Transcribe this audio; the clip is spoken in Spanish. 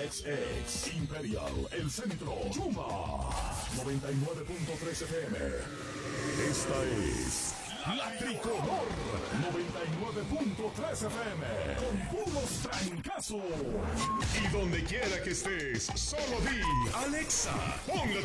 XXX, Imperial, El Centro, Chuma, 99.3 FM. Esta es La Tricolor, 99.3 FM, con puros trancazos. Y donde quiera que estés, solo di, Alexa, pon la